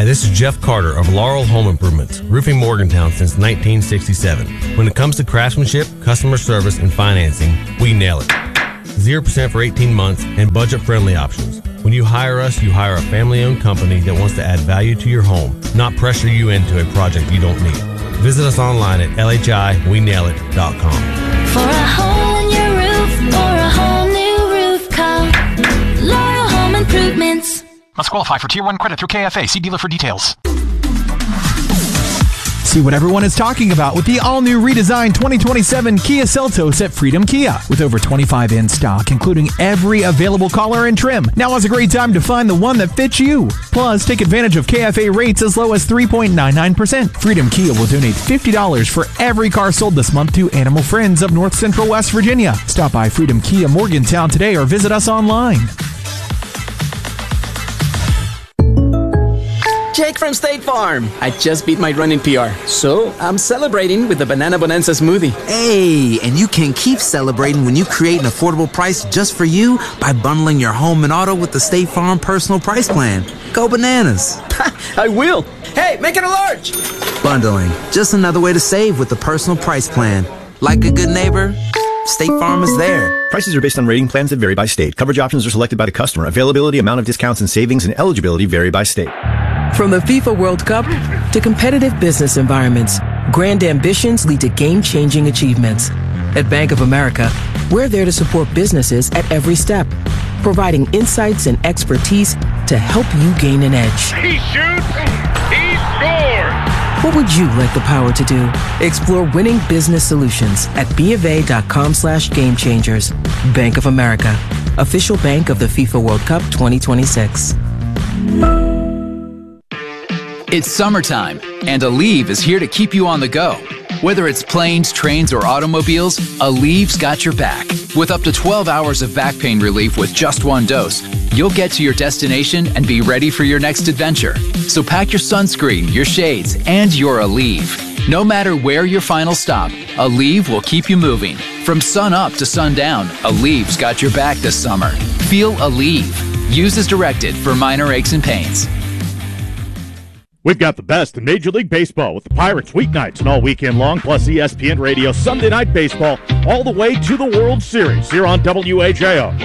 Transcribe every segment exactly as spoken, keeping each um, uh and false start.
this is Jeff Carter of Laurel Home Improvements, roofing Morgantown since nineteen sixty-seven. When it comes to craftsmanship, customer service, and financing, we nail it. zero percent for eighteen months and budget-friendly options. When you hire us, you hire a family-owned company that wants to add value to your home, not pressure you into a project you don't need. Visit us online at L H I we nail it dot com. For a hole in your roof or a whole new roof, call Laurel Home Improvements. Must qualify for Tier one credit through K F A. See dealer for details. See what everyone is talking about with the all-new redesigned twenty twenty-seven Kia Seltos at Freedom Kia. With over twenty-five in stock, including every available color and trim. Now is a great time to find the one that fits you. Plus, take advantage of K F A rates as low as three point nine nine percent. Freedom Kia will donate fifty dollars for every car sold this month to Animal Friends of North Central West Virginia. Stop by Freedom Kia Morgantown today or visit us online. Jake from State Farm. I just beat my running P R, so I'm celebrating with the Banana Bonanza smoothie. Hey, and you can keep celebrating when you create an affordable price just for you by bundling your home and auto with the State Farm Personal Price Plan. Go bananas. I will. Hey, make it a large. Bundling, just another way to save with the Personal Price Plan. Like a good neighbor, State Farm is there. Prices are based on rating plans that vary by state. Coverage options are selected by the customer. Availability, amount of discounts and savings, and eligibility vary by state. From the FIFA World Cup to competitive business environments, grand ambitions lead to game-changing achievements. At Bank of America, we're there to support businesses at every step, providing insights and expertise to help you gain an edge. He shoots, he scores! What would you like the power to do? Explore winning business solutions at bofa.com slash game changers. Bank of America, official bank of the FIFA World Cup twenty twenty-six. It's summertime, and Aleve is here to keep you on the go. Whether it's planes, trains, or automobiles, Aleve's got your back. With up to twelve hours of back pain relief with just one dose, you'll get to your destination and be ready for your next adventure. So pack your sunscreen, your shades, and your Aleve. No matter where your final stop, Aleve will keep you moving. From sun up to sundown, Aleve's got your back this summer. Feel Aleve. Use as directed for minor aches and pains. We've got the best in Major League Baseball with the Pirates weeknights and all weekend long, plus E S P N Radio Sunday Night Baseball all the way to the World Series here on W H A O.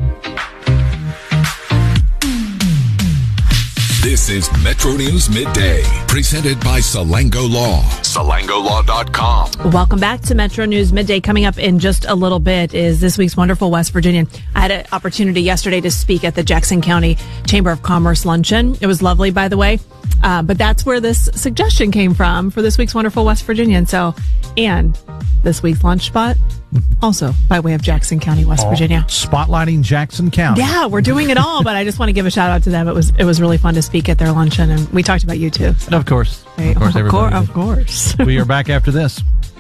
This is Metro News Midday, presented by Salango Law. Salango Law dot com. Welcome back to Metro News Midday. Coming up in just a little bit is this week's wonderful West Virginian. I had an opportunity yesterday to speak at the Jackson County Chamber of Commerce luncheon. It was lovely, by the way. Uh, but that's where this suggestion came from for this week's wonderful West Virginian. So, and this week's lunch spot, also by way of Jackson County, West all Virginia. Spotlighting Jackson County. Yeah, we're doing it all, but I just want to give a shout out to them. It was it was really fun to speak at their luncheon, and we talked about you too. So. Of course, right? of course, of, everybody. Course, of course. We are back after this.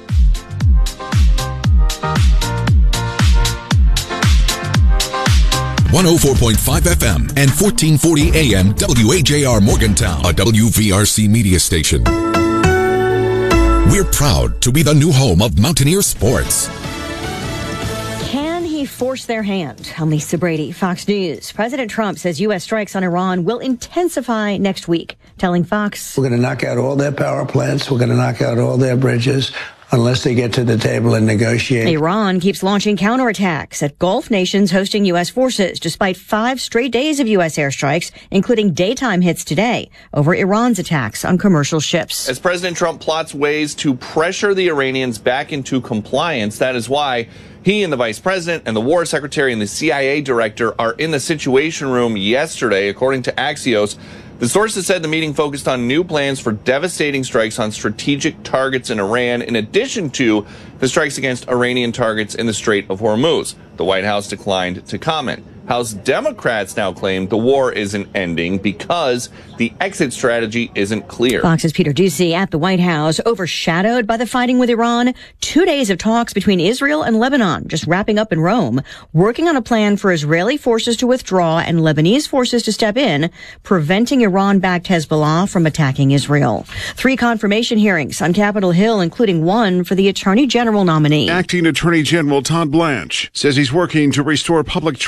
one oh four point five F M and fourteen forty A M W H A R Morgantown, a W V R C media station. We're proud to be the new home of Mountaineer Sports. Can he force their hand? I'm Lisa Brady, Fox News. President Trump says U S strikes on Iran will intensify next week, telling Fox, "We're going to knock out all their power plants. We're going to knock out all their bridges. Unless they get to the table and negotiate." Iran keeps launching counterattacks at Gulf nations hosting U S forces, despite five straight days of U S airstrikes, including daytime hits today over Iran's attacks on commercial ships. As President Trump plots ways to pressure the Iranians back into compliance, that is why he and the vice president and the war secretary and the C I A director are in the Situation Room yesterday, according to Axios. The sources said the meeting focused on new plans for devastating strikes on strategic targets in Iran, in addition to the strikes against Iranian targets in the Strait of Hormuz. The White House declined to comment. House Democrats now claim the war isn't ending because the exit strategy isn't clear. Fox's Peter Doocy at the White House, overshadowed by the fighting with Iran. Two days of talks between Israel and Lebanon just wrapping up in Rome, working on a plan for Israeli forces to withdraw and Lebanese forces to step in, preventing Iran-backed Hezbollah from attacking Israel. Three confirmation hearings on Capitol Hill, including one for the Attorney General nominee. Acting Attorney General Todd Blanche says he's working to restore public trust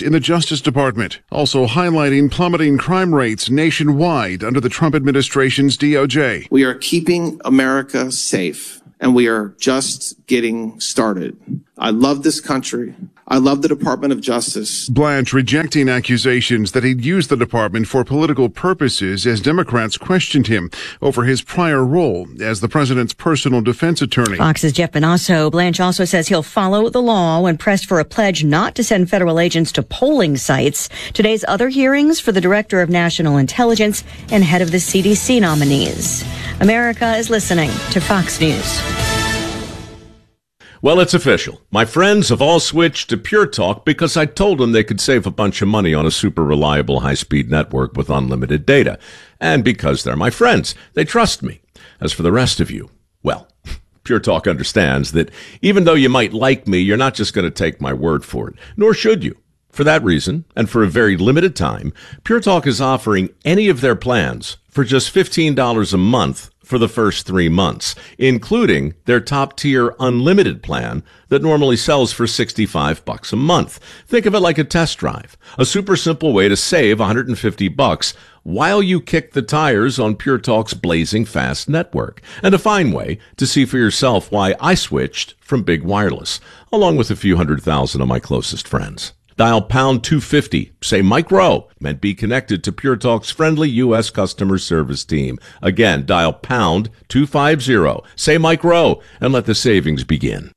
in the Justice Department, also highlighting plummeting crime rates nationwide under the Trump administration's D O J. We are keeping America safe, and we are just getting started. I love this country. I love the Department of Justice. Blanche rejecting accusations that he'd used the department for political purposes as Democrats questioned him over his prior role as the president's personal defense attorney. Fox's Jeff Benasso. Blanche also says he'll follow the law when pressed for a pledge not to send federal agents to polling sites. Today's other hearings for the Director of National Intelligence and head of the C D C nominees. America is listening to Fox News. Well, it's official. My friends have all switched to Pure Talk because I told them they could save a bunch of money on a super reliable high-speed network with unlimited data. And because they're my friends, they trust me. As for the rest of you, well, Pure Talk understands that even though you might like me, you're not just going to take my word for it, nor should you. For that reason, and for a very limited time, Pure Talk is offering any of their plans for just fifteen dollars a month for the first three months, including their top-tier unlimited plan that normally sells for sixty-five bucks a month. Think of it like a test drive, a super simple way to save one hundred fifty bucks while you kick the tires on Pure Talk's blazing fast network, and a fine way to see for yourself why I switched from big wireless, along with a few hundred thousand of my closest friends. Dial pound two fifty, say Mike Rowe, and be connected to Pure Talk's friendly U S customer service team. Again, dial pound two fifty, say Mike Rowe, and let the savings begin.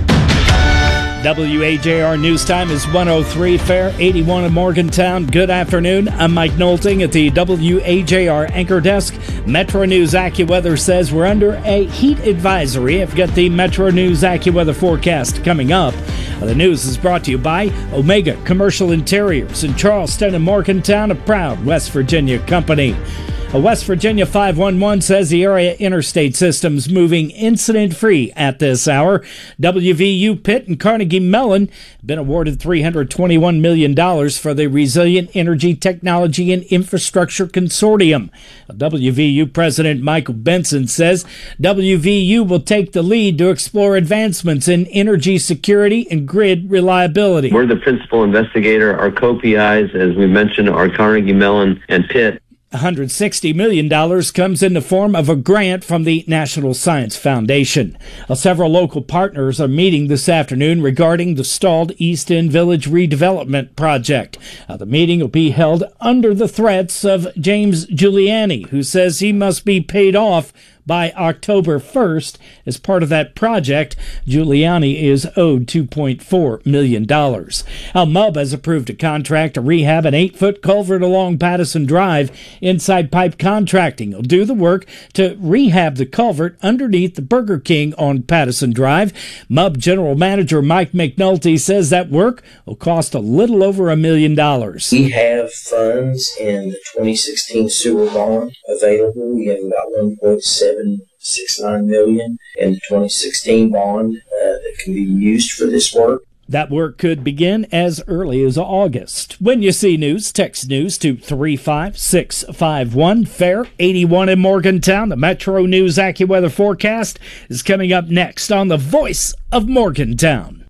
W A J R News Time is one oh three, Fair, eighty-one in Morgantown. Good afternoon. I'm Mike Nolting at the W A J R Anchor Desk. Metro News AccuWeather says we're under a heat advisory. I've got the Metro News AccuWeather forecast coming up. The news is brought to you by Omega Commercial Interiors in Charleston and Morgantown, a proud West Virginia company. A West Virginia five one one says the area interstate system's moving incident-free at this hour. W V U Pitt and Carnegie Mellon have been awarded three hundred twenty-one million dollars for the Resilient Energy Technology and Infrastructure Consortium. W V U President Michael Benson says W V U will take the lead to explore advancements in energy security and grid reliability. We're the principal investigator. Our co-P Is, as we mentioned, are Carnegie Mellon and Pitt. one hundred sixty million dollars comes in the form of a grant from the National Science Foundation. Uh, several local partners are meeting this afternoon regarding the stalled East End Village redevelopment project. Uh, the meeting will be held under the threats of James Giuliani, who says he must be paid off by October first. As part of that project, Giuliani is owed two point four million dollars. Al M U B has approved a contract to rehab an eight-foot culvert along Patterson Drive. Inside Pipe Contracting will do the work to rehab the culvert underneath the Burger King on Patterson Drive. M U B General Manager Mike McNulty says that work will cost a little over a million dollars. We have funds in the twenty sixteen sewer bond available. We have about one point seven six nine million in the twenty sixteen bond uh, that can be used for this work. That work could begin as early as August. When you see news, text news to three five six five one. Fair, eighty-one in Morgantown. The Metro News AccuWeather forecast is coming up next on the Voice of Morgantown.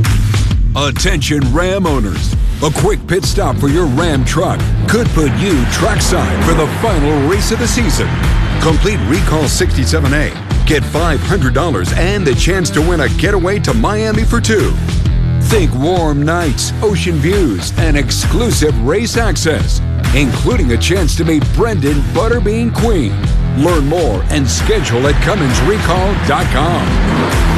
Attention Ram owners. A quick pit stop for your Ram truck could put you trackside for the final race of the season. Complete Recall sixty-seven A. Get five hundred dollars and the chance to win a getaway to Miami for two. Think warm nights, ocean views, and exclusive race access, including a chance to meet Brendan Butterbean Queen. Learn more and schedule at Cummins Recall dot com.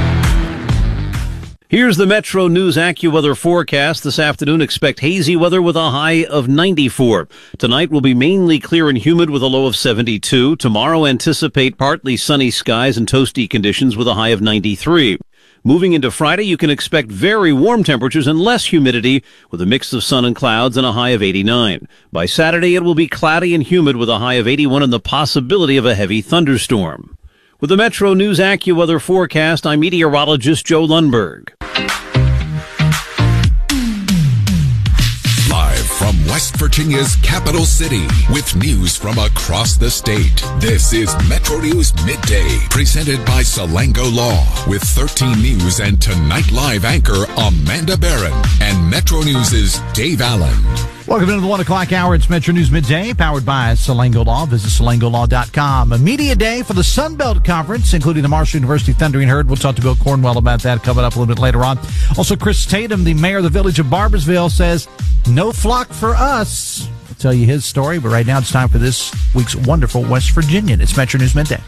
Here's the Metro News AccuWeather forecast. This afternoon, expect hazy weather with a high of ninety-four. Tonight will be mainly clear and humid with a low of seventy-two. Tomorrow, anticipate partly sunny skies and toasty conditions with a high of ninety-three. Moving into Friday, you can expect very warm temperatures and less humidity with a mix of sun and clouds and a high of eighty-nine. By Saturday, it will be cloudy and humid with a high of eighty-one and the possibility of a heavy thunderstorm. With the Metro News AccuWeather forecast, I'm meteorologist Joe Lundberg. Live from West West Virginia's capital city, with news from across the state. This is Metro News Midday, presented by Salango Law, with thirteen News and Tonight Live anchor Amanda Barron and Metro News' Dave Allen. Welcome into the one o'clock hour. It's Metro News Midday, powered by Salango Law. Visit salango law dot com. A media day for the Sun Belt Conference, including the Marshall University Thundering Herd. We'll talk to Bill Cornwell about that coming up a little bit later on. Also, Chris Tatum, the mayor of the village of Barboursville, says, no flock for us. I'll tell you his story, but right now it's time for this week's wonderful West Virginian. It's Metro News Midday.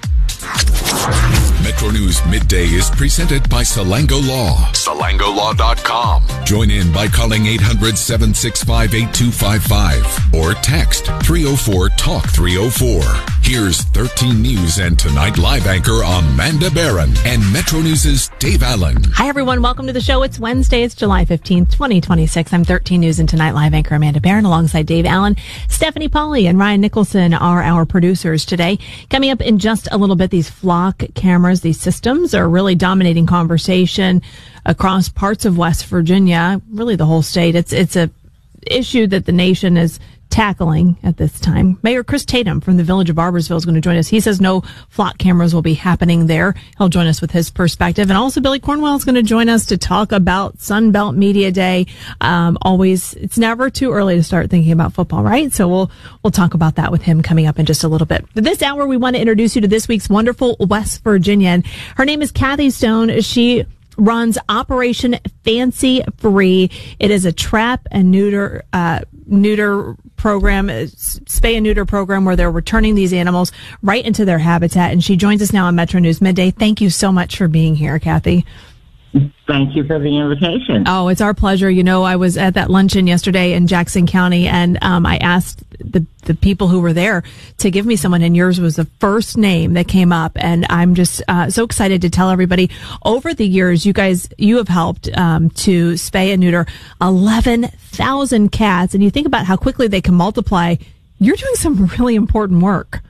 Metro News Midday is presented by Salango Law. salango law dot com. Join in by calling eight hundred, seven six five, eight two five five or text three oh four, talk three oh four. Here's thirteen News and Tonight Live anchor Amanda Barron and Metro News' Dave Allen. Hi, everyone. Welcome to the show. It's Wednesday. It's July fifteenth, twenty twenty-six. I'm thirteen News and Tonight Live anchor Amanda Barron alongside Dave Allen. Stephanie Pauly and Ryan Nicholson are our producers today. Coming up in just a little bit, these flock cameras, these systems are really dominating conversation across parts of West Virginia, really the whole state. It's, it's a issue that the nation is tackling at this time. Mayor Chris Tatum from the village of Barboursville is going to join us. He says no flock cameras will be happening there. He'll join us with his perspective. And also Billy Cornwell is going to join us to talk about Sun Belt Media Day. Um, always, it's never too early to start thinking about football, right? So we'll, we'll talk about that with him coming up in just a little bit. But this hour, we want to introduce you to this week's wonderful West Virginian. Her name is Kathy Stone. She runs Operation Fancy Free. It is a trap and neuter, uh, neuter program, spay and neuter program where they're returning these animals right into their habitat. And she joins us now on Metro News Midday. Thank you so much for being here, Kathy. Thank you for the invitation. Oh, it's our pleasure. You know, I was at that luncheon yesterday in Jackson County, and um, I asked the the people who were there to give me someone, and yours was the first name that came up. And I'm just uh, so excited to tell everybody, over the years, you guys, you have helped um, to spay and neuter eleven thousand cats. And you think about how quickly they can multiply. You're doing some really important work.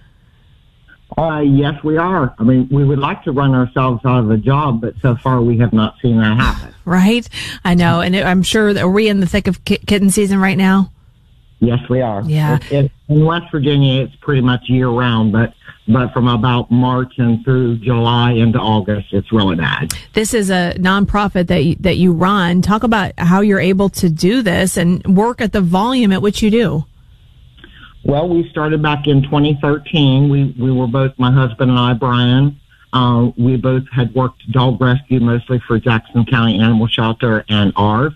Uh, yes, we are. I mean, we would like to run ourselves out of a job, but so far we have not seen that happen. Right? I know. And it, I'm sure that, are we in the thick of kitten season right now? Yes, we are. Yeah. It, it, in West Virginia, it's pretty much year round, but but from about March and through July into August, it's really bad. This is a nonprofit that you, that you run. Talk about how you're able to do this and work at the volume at which you do. Well, we started back in twenty thirteen. We we were both, my husband and I, Brian. Uh, we both had worked dog rescue mostly for Jackson County Animal Shelter and A R V.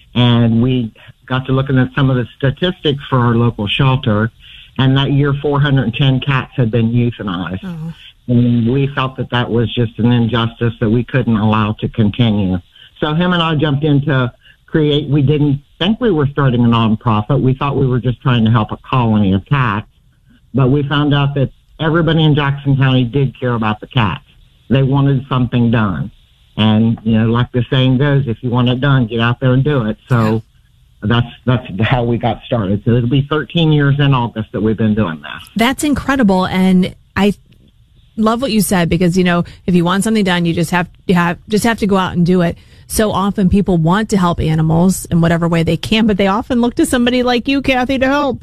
And we got to looking at some of the statistics for our local shelter. And that year, four hundred ten cats had been euthanized. Oh. And we felt that that was just an injustice that we couldn't allow to continue. So him and I jumped into create, we didn't think we were starting a nonprofit. We thought we were just trying to help a colony of cats. But we found out that everybody in Jackson County did care about the cats. They wanted something done. And, you know, like the saying goes, if you want it done, get out there and do it. So that's that's how we got started. So it'll be thirteen years in August that we've been doing this. That's incredible. And I love what you said, because, you know, if you want something done, you just have, you have, just have to go out and do it. So often people want to help animals in whatever way they can, but they often look to somebody like you, Kathy, to help.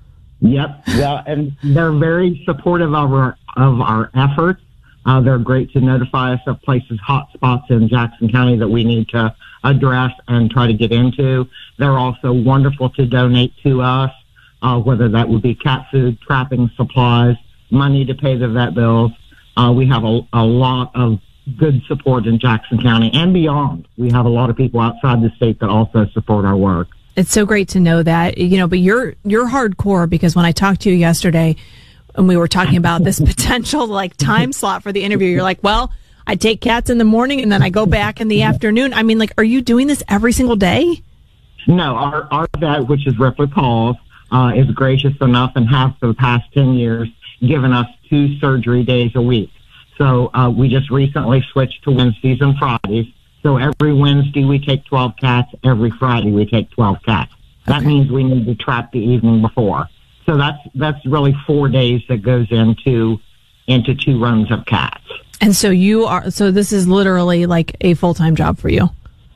Yep. Yeah, and they're very supportive of our of our efforts. Uh, they're great to notify us of places, hot spots in Jackson County that we need to address and try to get into. They're also wonderful to donate to us, uh, whether that would be cat food, trapping supplies, money to pay the vet bills. Uh, we have a, a lot of good support in Jackson County and beyond. We have a lot of people outside the state that also support our work. It's so great to know that, you know, but you're, you're hardcore, because when I talked to you yesterday and we were talking about this potential like time slot for the interview, you're like, well, I take cats in the morning and then I go back in the afternoon. I mean, like, are you doing this every single day? No, our, our vet, which is Ripley Pauls, uh, is gracious enough and has for the past ten years given us two surgery days a week. So uh, we just recently switched to Wednesdays and Fridays. So every Wednesday we take twelve cats. Every Friday we take twelve cats. That okay. means we need to trap the evening before. So that's that's really four days that goes into into two runs of cats. And so you are. So this is literally like a full time job for you.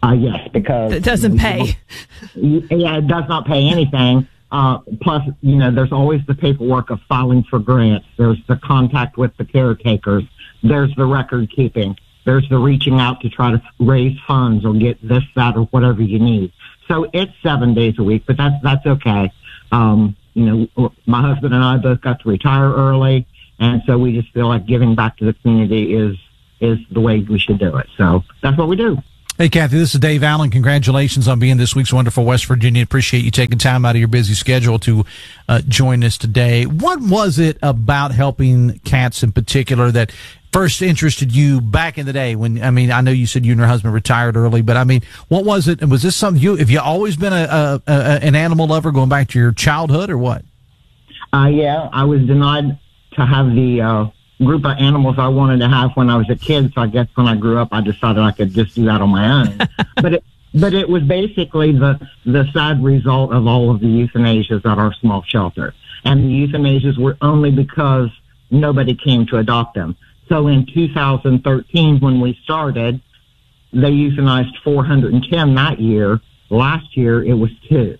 Uh, yes, because it doesn't pay. Yeah, it does not pay anything. Uh, plus, you know, there's always the paperwork of filing for grants. There's the contact with the caretakers. There's the record keeping. There's the reaching out to try to raise funds or get this, that, or whatever you need. So it's seven days a week, but that's that's okay. Um, you know, my husband and I both got to retire early, and so we just feel like giving back to the community is is the way we should do it. So that's what we do. Hey, Kathy, this is Dave Allen. Congratulations on being this week's Wonderful West Virginia. Appreciate you taking time out of your busy schedule to uh, join us today. What was it about helping cats in particular that first interested you back in the day when, I mean, I know you said you and your husband retired early, but I mean, what was it? Was this something you, have you always been a, a, a an animal lover going back to your childhood or what? Uh, yeah, I was denied to have the, uh, group of animals I wanted to have when I was a kid. So I guess when I grew up, I decided I could just do that on my own. but it, but it was basically the, the sad result of all of the euthanasias at our small shelter. And the euthanasias were only because nobody came to adopt them. So in two thousand thirteen, when we started, they euthanized four hundred ten that year. Last year, it was two.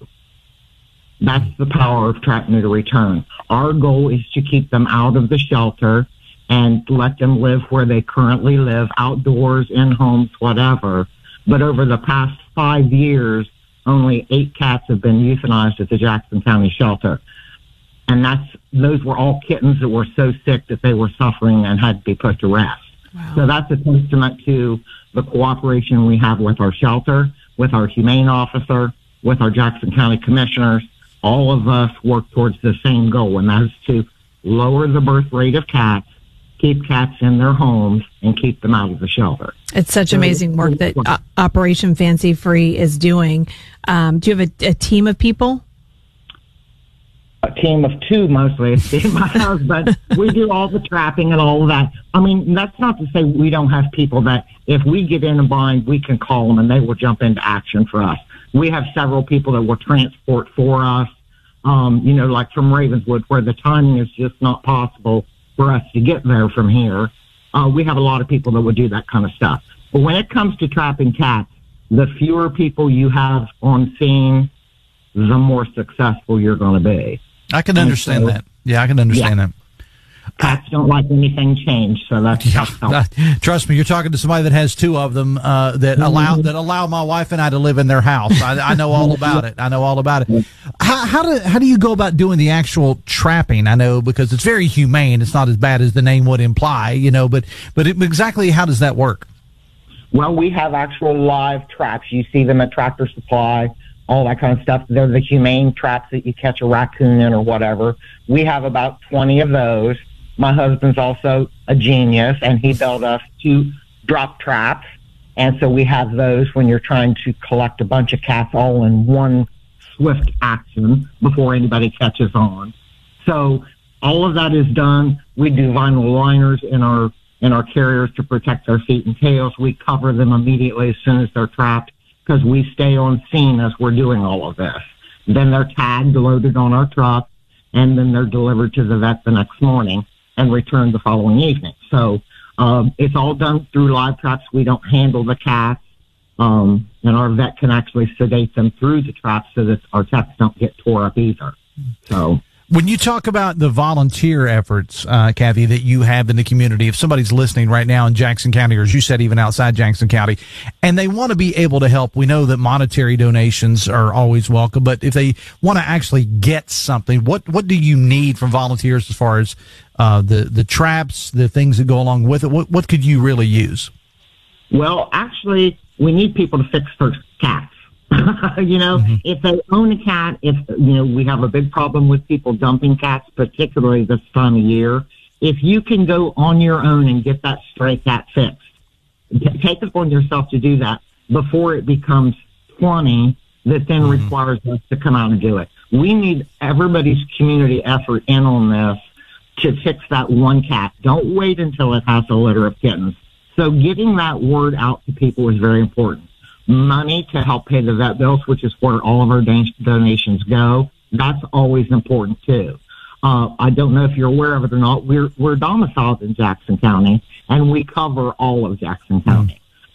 That's the power of trap, neuter, return. Our goal is to keep them out of the shelter and let them live where they currently live, outdoors, in homes, whatever. But over the past five years, only eight cats have been euthanized at the Jackson County shelter. And that's those were all kittens that were so sick that they were suffering and had to be put to rest. Wow. So that's a testament to the cooperation we have with our shelter, with our humane officer, with our Jackson County commissioners. All of us work towards the same goal, and that is to lower the birth rate of cats, keep cats in their homes, and keep them out of the shelter. It's such amazing work that uh, Operation Fancy Free is doing. Um, do you have a, a team of people? A team of two, mostly. It's my husband. We do all the trapping and all of that. I mean, that's not to say we don't have people that if we get in a bind, we can call them and they will jump into action for us. We have several people that will transport for us, um, you know, like from Ravenswood, where the timing is just not possible for us to get there from here. Uh, we have a lot of people that would do that kind of stuff. But when it comes to trapping cats, the fewer people you have on scene, the more successful you're going to be. I can understand so, that. Yeah, I can understand yeah. that. Cats don't like anything changed, so that's yeah, that, trust me. You're talking to somebody that has two of them uh, that mm-hmm. allow that allow my wife and I to live in their house. I, I know all about it. I know all about it. How, how do how do you go about doing the actual trapping? I know because it's very humane. It's not as bad as the name would imply, you know. But but it, exactly how does that work? Well, we have actual live traps. You see them at Tractor Supply. All that kind of stuff. They're the humane traps that you catch a raccoon in or whatever. We have about twenty of those. My husband's also a genius, and he built us two drop traps. And so we have those when you're trying to collect a bunch of cats all in one swift action before anybody catches on. So all of that is done. We do vinyl liners in our in our carriers to protect their feet and tails. We cover them immediately as soon as they're trapped, because we stay on scene as we're doing all of this. Then they're tagged, loaded on our truck, and then they're delivered to the vet the next morning and returned the following evening. So um, it's all done through live traps. We don't handle the cats, um, and our vet can actually sedate them through the traps so that our cats don't get tore up either. So when you talk about the volunteer efforts, uh, Kathy, that you have in the community, if somebody's listening right now in Jackson County, or as you said, even outside Jackson County, and they want to be able to help, we know that monetary donations are always welcome, but if they want to actually get something, what, what do you need from volunteers as far as uh, the, the traps, the things that go along with it? What, what could you really use? Well, actually, we need people to fix their cats. you know, mm-hmm. if they own a cat, if, you know, we have a big problem with people dumping cats, particularly this time of year. If you can go on your own and get that stray cat fixed, t- take it upon yourself to do that before it becomes twenty that then mm-hmm. requires us to come out and do it. We need everybody's community effort in on this to fix that one cat. Don't wait until it has a litter of kittens. So getting that word out to people is very important. Money to help pay the vet bills, which is where all of our don- donations go. That's always important too. Uh, I don't know if you're aware of it or not. We're we're domiciled in Jackson County, and we cover all of Jackson County.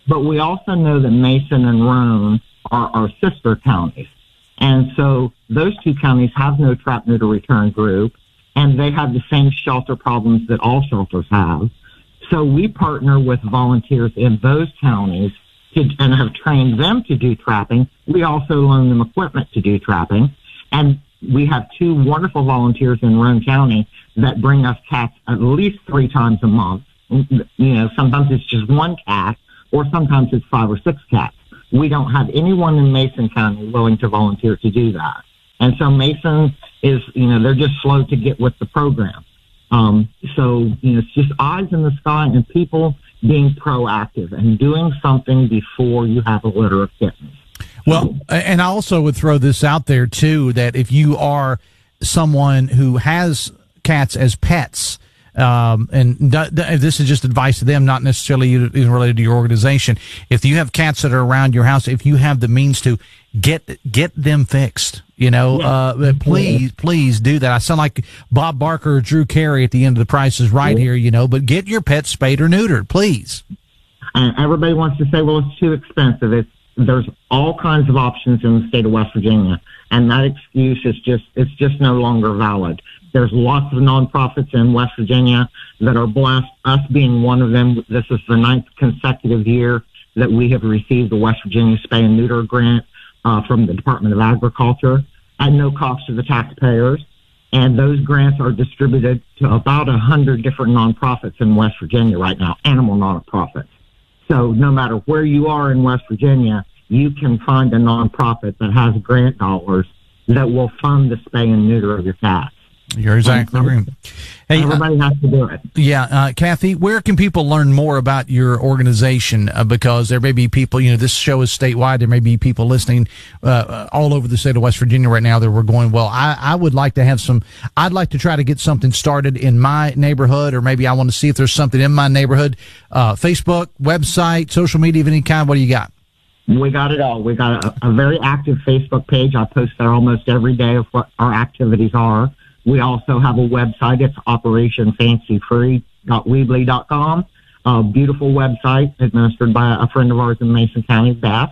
But we also know that Mason and Roane are our sister counties. And so those two counties have no trap, neuter, return group, and they have the same shelter problems that all shelters have. So we partner with volunteers in those counties to, and have trained them to do trapping. We also loan them equipment to do trapping. And we have two wonderful volunteers in Roane County that bring us cats at least three times a month. You know, sometimes it's just one cat, or sometimes it's five or six cats. We don't have anyone in Mason County willing to volunteer to do that. And so Mason is, you know, they're just slow to get with the program. Um, so, you know, it's just eyes in the sky and people being proactive and doing something before you have a litter of kittens. Well, and I also would throw this out there, too, that if you are someone who has cats as pets, Um, and th- th- this is just advice to them, not necessarily related to your organization. If you have cats that are around your house, if you have the means to get get them fixed, you know, uh, please, please do that. I sound like Bob Barker or Drew Carey at the end of the Price is Right here, you know, but get your pet spayed or neutered, please. And everybody wants to say, well, it's too expensive. It's, there's all kinds of options in the state of West Virginia, and that excuse is just, it's just no longer valid. There's lots of nonprofits in West Virginia that are blessed, us being one of them. This is the ninth consecutive year that we have received the West Virginia Spay and Neuter grant uh, from the Department of Agriculture at no cost to the taxpayers. And those grants are distributed to about one hundred different nonprofits in West Virginia right now, animal nonprofits. So no matter where you are in West Virginia, you can find a nonprofit that has grant dollars that will fund the spay and neuter of your cat. You're exactly right. Hey, everybody uh, has to do it. Yeah, uh, Kathy, where can people learn more about your organization? Uh, because there may be people, you know, this show is statewide. There may be people listening uh, all over the state of West Virginia right now that we're going, well, I, I would like to have some, I'd like to try to get something started in my neighborhood, or maybe I want to see if there's something in my neighborhood. Uh, Facebook, website, social media of any kind. What do you got? We got it all. We got a, a very active Facebook page. I post there almost every day of what our activities are. We also have a website. It's operation fancy free dot weebly dot com. A beautiful website administered by a friend of ours in Mason County, Beth.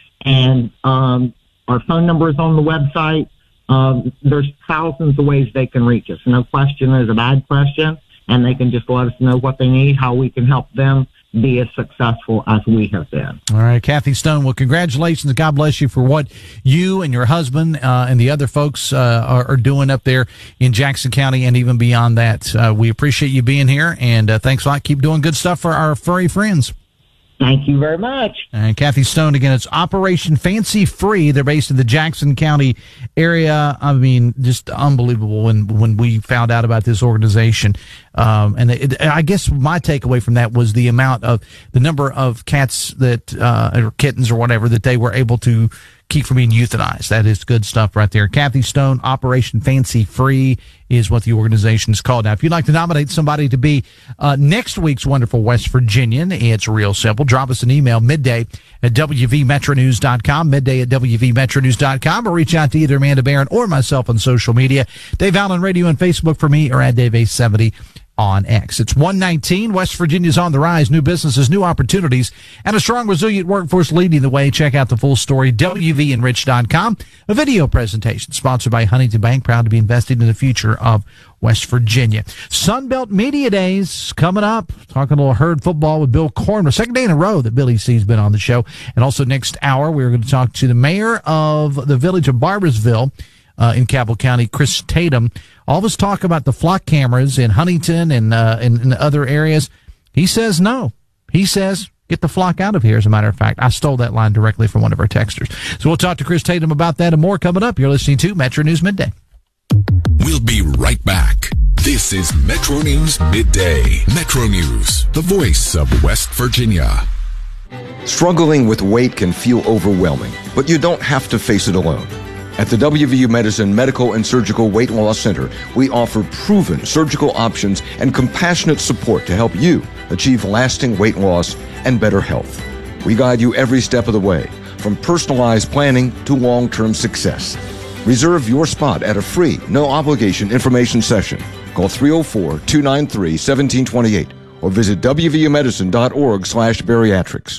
And um, our phone number is on the website. Um, there's thousands of ways they can reach us. No question is a bad question, and they can just let us know what they need, how we can help them be as successful as we have been. All right, Kathy Stone, well, congratulations. God bless you for what you and your husband uh, and the other folks uh, are, are doing up there in Jackson County and even beyond that. Uh, we appreciate you being here, and uh, thanks a lot. Keep doing good stuff for our furry friends. Thank you very much. And Kathy Stone, again, it's Operation Fancy Free. They're based in the Jackson County area. I mean, just unbelievable when, when we found out about this organization. Um, and it, I guess my takeaway from that was the amount of, the number of cats that, uh, or kittens or whatever that they were able to keep from being euthanized. That is good stuff right there. Kathy Stone, Operation Fancy Free is what the organization is called. Now, if you'd like to nominate somebody to be uh, next week's Wonderful West Virginian, it's real simple. Drop us an email midday at w v metro news dot com, midday at w v metro news dot com, or reach out to either Amanda Barron or myself on social media. Dave Allen Radio and Facebook for me, or at Dave A seventy on X. It's one nineteen. West Virginia's on the rise. New businesses, new opportunities, and a strong, resilient workforce leading the way. Check out the full story, w v enrich dot com. A video presentation sponsored by Huntington Bank, proud to be invested in the future of West Virginia. Sunbelt Media Days coming up. Talking a little herd football with Bill Cornwell. Second day in a row that Billy C's been on the show. And also next hour, we're going to talk to the mayor of the village of Barboursville, Uh, in Cabell County, Chris Tatum. All of us talk about the flock cameras in Huntington and uh, in, in other areas. He says no. He says, get the flock out of here, as a matter of fact. I stole that line directly from one of our texters. So we'll talk to Chris Tatum about that and more coming up. You're listening to Metro News Midday. We'll be right back. This is Metro News Midday. Metro News, the voice of West Virginia. Struggling with weight can feel overwhelming, but you don't have to face it alone. At the W V U Medicine Medical and Surgical Weight Loss Center, we offer proven surgical options and compassionate support to help you achieve lasting weight loss and better health. We guide you every step of the way, from personalized planning to long-term success. Reserve your spot at a free, no-obligation information session. Call three oh four, two nine three, one seven two eight or visit w v u medicine dot org slash bariatrics.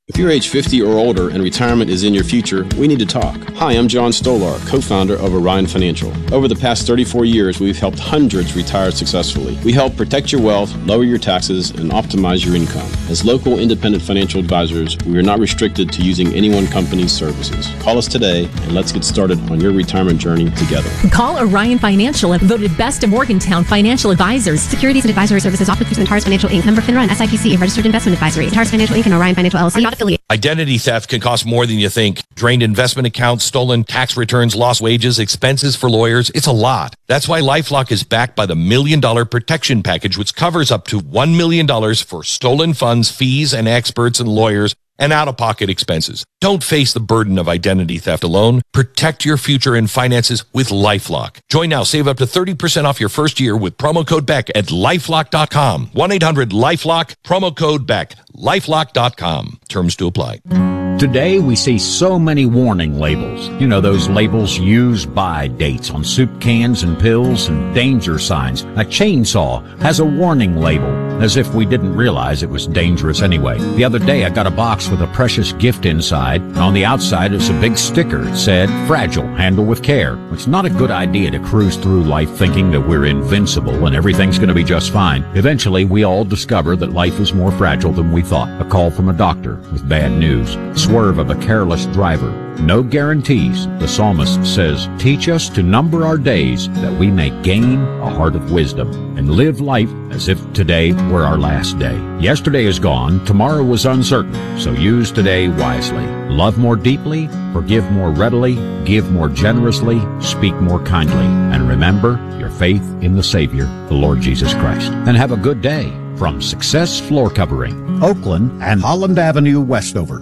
If you're age fifty or older and retirement is in your future, we need to talk. Hi, I'm John Stolar, co-founder of Orion Financial. Over the past thirty-four years, we've helped hundreds retire successfully. We help protect your wealth, lower your taxes, and optimize your income. As local independent financial advisors, we are not restricted to using any one company's services. Call us today and let's get started on your retirement journey together. Call Orion Financial, voted best of Morgantown financial advisors. Securities and advisory services offered through Antares Financial Incorporated. Member FINRA and S I P C, a registered investment advisory. Antares Financial Incorporated and Orion Financial L L C are not affiliated. Identity theft can cost more than you think. Drained investment accounts, stolen tax returns, lost wages, expenses for lawyers. It's a lot. That's why LifeLock is backed by the Million Dollar Protection Package, which covers up to one million dollars for stolen funds, fees, and experts and lawyers, and out-of-pocket expenses. Don't face the burden of identity theft alone. Protect your future and finances with LifeLock. Join now. Save up to thirty percent off your first year with promo code Beck at lifelock dot com. one eight hundred lifelock, promo code Beck, lifelock dot com. Terms to apply. Today, we see so many warning labels. You know, those labels used by dates on soup cans and pills and danger signs. A chainsaw has a warning label, as if we didn't realize it was dangerous anyway. The other day, I got a box with a precious gift inside, and on the outside is a big sticker. It said, fragile, handle with care. It's not a good idea to cruise through life thinking that we're invincible and everything's going to be just fine. Eventually, we all discover that life is more fragile than we thought. A call from a doctor with bad news. Swerve of a careless driver. No guarantees. The psalmist says, teach us to number our days that we may gain a heart of wisdom and live life as if today were our last day. Yesterday is gone. Tomorrow was uncertain. So use today wisely. Love more deeply, forgive more readily, give more generously, speak more kindly. And remember your faith in the Savior, the Lord Jesus Christ. And have a good day from Success Floor Covering, Oakland and Holland Avenue, Westover.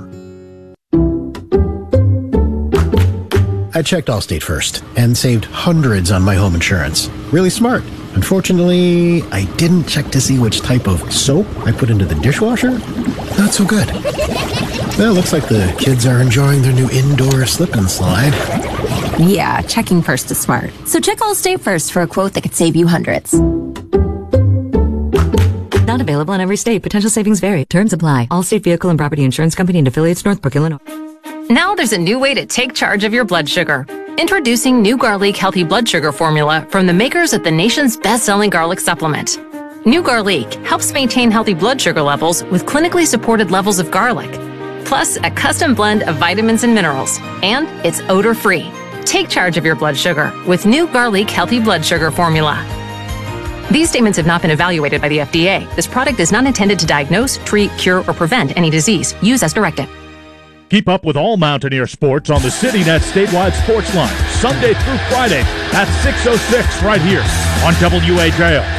I checked Allstate first and saved hundreds on my home insurance. Really smart. Unfortunately, I didn't check to see which type of soap I put into the dishwasher. Not so good. Well, looks like the kids are enjoying their new indoor slip and slide. Yeah, checking first is smart. So check Allstate first for a quote that could save you hundreds. Not available in every state. Potential savings vary. Terms apply. Allstate Vehicle and Property Insurance Company and affiliates, Northbrook, Illinois. Now there's a new way to take charge of your blood sugar. Introducing New Garlic Healthy Blood Sugar Formula from the makers of the nation's best-selling garlic supplement. New Garlic helps maintain healthy blood sugar levels with clinically supported levels of garlic, plus a custom blend of vitamins and minerals, and it's odor-free. Take charge of your blood sugar with New Garlic Healthy Blood Sugar Formula. These statements have not been evaluated by the F D A. This product is not intended to diagnose, treat, cure, or prevent any disease. Use as directed. Keep up with all Mountaineer sports on the CityNet statewide sports line, Sunday through Friday at six oh six right here on W A J R.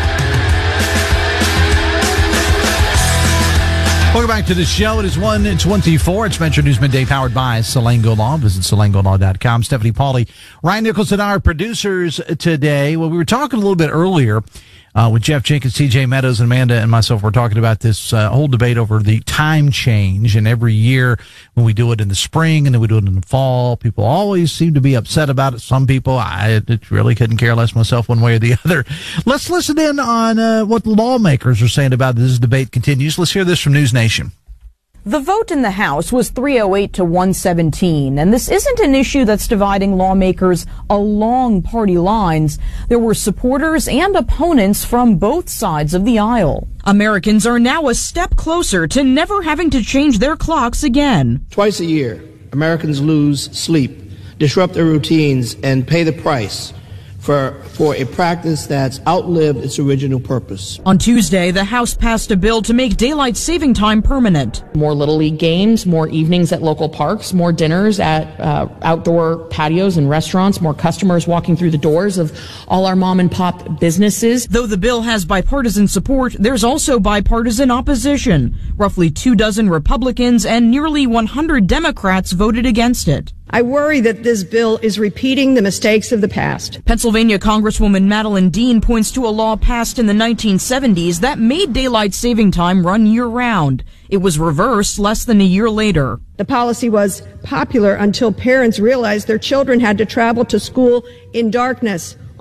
Welcome back to the show. It is one twenty-four. It's Metro News Midday powered by Salango Law. Visit salango law dot com. Stephanie Pauly, Ryan Nicholson, our producers today. Well, we were talking a little bit earlier Uh, with Jeff Jenkins, T J Meadows, and Amanda and myself, we're talking about this uh, whole debate over the time change. And every year when we do it in the spring and then we do it in the fall, people always seem to be upset about it. Some people, I really couldn't care less myself one way or the other. Let's listen in on uh, what lawmakers are saying about this debate continues. Let's hear this from News Nation. The vote in the House was three oh eight to one seventeen, and this isn't an issue that's dividing lawmakers along party lines. There were supporters and opponents from both sides of the aisle. Americans are now a step closer to never having to change their clocks again. Twice a year, Americans lose sleep, disrupt their routines, and pay the price for for a practice that's outlived its original purpose. On Tuesday, the House passed a bill to make daylight saving time permanent. More Little League games, more evenings at local parks, more dinners at uh, outdoor patios and restaurants, more customers walking through the doors of all our mom and pop businesses. Though the bill has bipartisan support, there's also bipartisan opposition. Roughly two dozen Republicans and nearly one hundred Democrats voted against it. I worry that this bill is repeating the mistakes of the past. Pennsylvania Congresswoman Madeline Dean points to a law passed in the nineteen seventies that made daylight saving time run year-round. It was reversed less than a year later. The policy was popular until parents realized their children had to travel to school in darkness,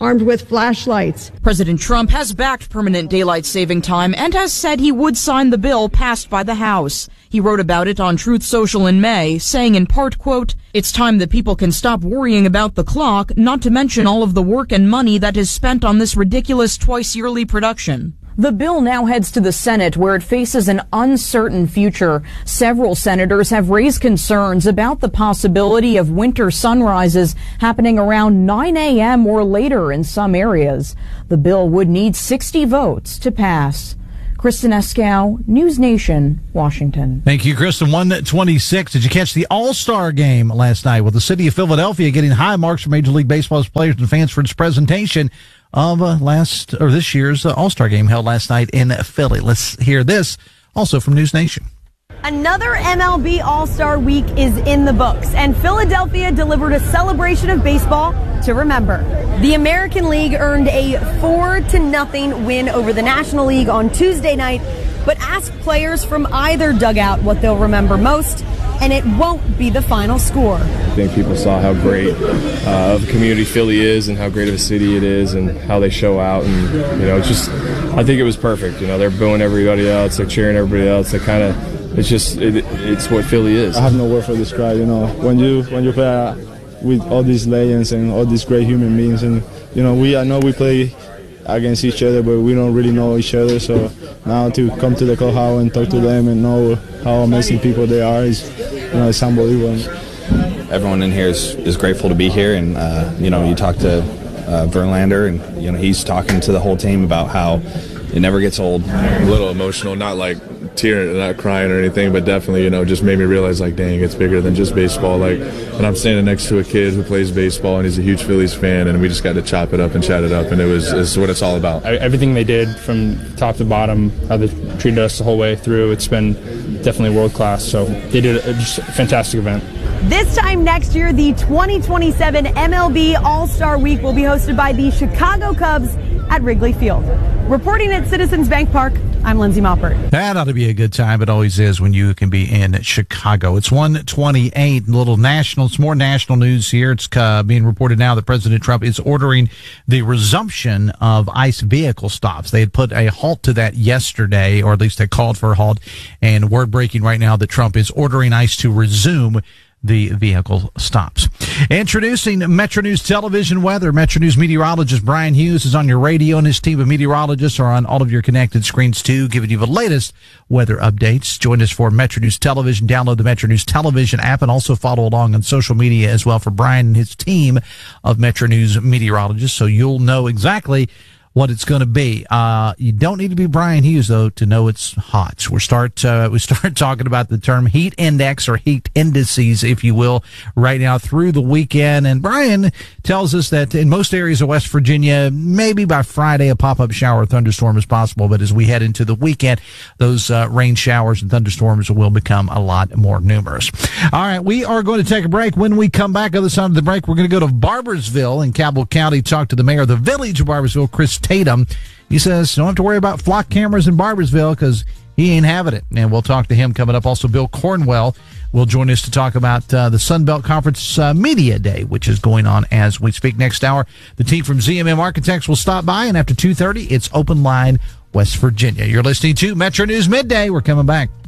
armed with flashlights. President Trump has backed permanent daylight saving time and has said he would sign the bill passed by the House. He wrote about it on Truth Social in May, saying in part, quote, "It's time that people can stop worrying about the clock, not to mention all of the work and money that is spent on this ridiculous twice-yearly production." The bill now heads to the Senate, where it faces an uncertain future. Several senators have raised concerns about the possibility of winter sunrises happening around nine a.m. or later in some areas. The bill would need sixty votes to pass. Kristen Escow, News Nation, Washington. Thank you, Kristen. one twenty-six. Did you catch the All-Star game last night with the city of Philadelphia getting high marks from Major League Baseball's players and fans for its presentation of uh, last or this year's uh, All-Star game held last night in Philly? Let's hear this also from News Nation. Another M L B All-Star Week is in the books, and Philadelphia delivered a celebration of baseball to remember. The American League earned a four to nothing win over the National League on Tuesday night, but ask players from either dugout what they'll remember most, and it won't be the final score. I think people saw how great uh, of a community Philly is and how great of a city it is and how they show out, and you know, it's just, I think it was perfect. You know, they're booing everybody else, they're cheering everybody else, they kind of, it's just, it, it's what Philly is. I have no word for this crowd. You know, when you when you play uh, with all these legends and all these great human beings, and you know, we I know we play against each other, but we don't really know each other. So now to come to the clubhouse and talk to them and know how amazing people they are is, you know, it's unbelievable. Everyone in here is, is grateful to be here, and uh, you know, you talk to uh, Verlander, and you know, he's talking to the whole team about how it never gets old. A little emotional, not like tearing, not crying or anything, but definitely, you know, just made me realize, like, dang, it's bigger than just baseball. Like, and I'm standing next to a kid who plays baseball, and he's a huge Phillies fan, and we just got to chop it up and chat it up, and it was it's what it's all about. Everything they did from top to bottom, how they treated us the whole way through, it's been definitely world class. So they did a, just a fantastic event. This time next year, the twenty twenty-seven M L B All-Star Week will be hosted by the Chicago Cubs at Wrigley Field. Reporting at Citizens Bank Park, I'm Lindsay Moppert. That ought to be a good time. It always is when you can be in Chicago. It's one twenty-eight, little national, it's more national news here. It's uh, being reported now that President Trump is ordering the resumption of ICE vehicle stops. They had put a halt to that yesterday, or at least they called for a halt, and word breaking right now that Trump is ordering ICE to resume the vehicle stops. Introducing Metro News Television weather. Metro News meteorologist Brian Hughes is on your radio, and his team of meteorologists are on all of your connected screens too, giving you the latest weather updates. Join us for Metro News Television. Download the Metro News Television app and also follow along on social media as well for Brian and his team of Metro News meteorologists, so you'll know exactly what it's going to be. Uh, you don't need to be Brian Hughes, though, to know it's hot. So we start, uh, we start talking about the term heat index, or heat indices, if you will, right now through the weekend. And Brian tells us that in most areas of West Virginia, maybe by Friday, a pop-up shower or thunderstorm is possible. But as we head into the weekend, those uh, rain showers and thunderstorms will become a lot more numerous. All right, we are going to take a break. When we come back on the side of the break, we're going to go to Barboursville in Cabell County, talk to the mayor of the village of Barboursville, Chris Tatum. He says, don't have to worry about flock cameras in Barboursville because he ain't having it. And we'll talk to him coming up. Also, Bill Cornwell will join us to talk about uh, the Sun Belt Conference uh, Media Day, which is going on as we speak. Next hour, the team from Z M M Architects will stop by, and after two thirty, it's Open Line West Virginia. You're listening to Metro News Midday. We're coming back.